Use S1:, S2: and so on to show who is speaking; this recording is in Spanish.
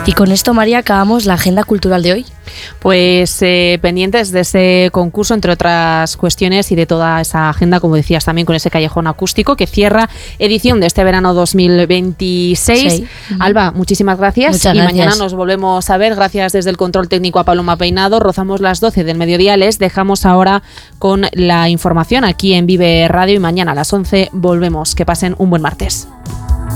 S1: Y con esto, María, acabamos la agenda cultural de hoy.
S2: Pues pendientes de ese concurso, entre otras cuestiones, y de toda esa agenda, como decías, también con ese callejón acústico que cierra edición de este verano 2026. Sí. Alba, muchísimas gracias.
S1: Muchas gracias.
S2: Mañana nos volvemos a ver. Gracias desde el control técnico a Paloma Peinado. Rozamos las 12 del mediodía. Les dejamos ahora con la información aquí en Vive Radio y mañana a las 11 volvemos. Que pasen un buen martes.